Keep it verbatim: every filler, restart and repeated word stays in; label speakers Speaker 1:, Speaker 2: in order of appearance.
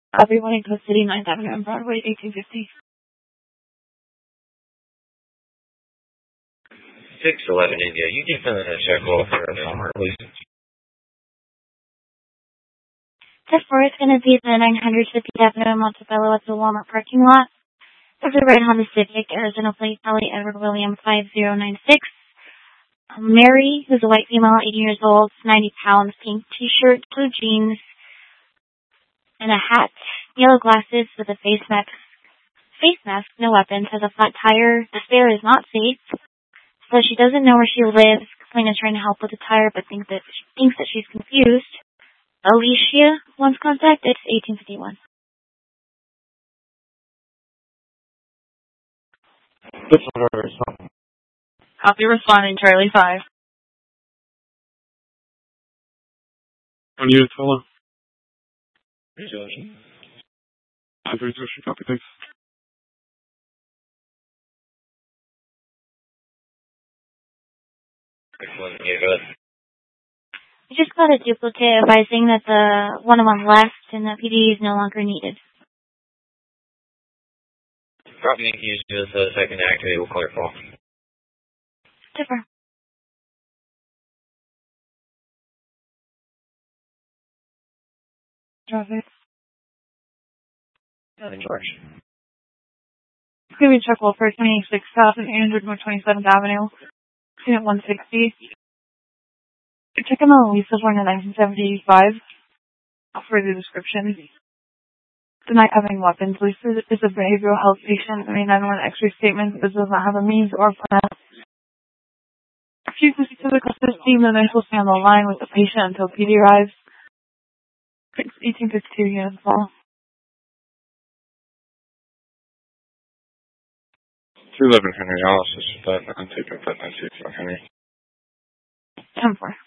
Speaker 1: Everyone in Coast City, ninth Avenue and Broadway, eighteen fifty.
Speaker 2: six eleven India. You can fill in a check roll for a former, please.
Speaker 1: Test four is going to be the nine hundred fiftieth Avenue in Montebello at the Walmart parking lot. There's a red Honda Civic, Arizona plate, Ellie Edward William five zero nine six. Mary, who's a white female, eighteen years old, ninety pounds, pink t-shirt, blue jeans, and a hat, yellow glasses with a face mask. Face mask, no weapons, has a flat tire. The stair is not safe. So she doesn't know where she lives. Complainant is trying to help with the tire, but thinks that she thinks that she's confused. Alicia wants contact. It's eighteen fifty-one.
Speaker 3: This order is on.
Speaker 4: Copy responding, Charlie five.
Speaker 3: On unit follow.
Speaker 2: Resolution.
Speaker 3: I three zero, copy, thanks.
Speaker 2: Excellent. Yeah, go ahead.
Speaker 1: We just got a duplicate advising that the one of them left and that P D is no longer needed.
Speaker 2: Copy, thank you. Just a second to activate. We'll call your call.
Speaker 1: Differ.
Speaker 4: Traffic.
Speaker 2: Nothing, George.
Speaker 4: It's going to be check roll for twenty-six South and Andrew North twenty-seventh Avenue. Unit one sixty. Check on the Lisa born in nineteen seventy-five. I'll read the description. Denied having weapons. Lisa is a behavioral health patient. I mean, I don't want an X-ray statement. This does not have a means or plan. Refuse to speak to the customer's team, then they're supposed to stay on the line with the patient until P D arrives. eighteen fifty-two units fall.
Speaker 3: two eleven Henry, I'll assist with that. I'm taking that nine six one Henry.
Speaker 1: ten four.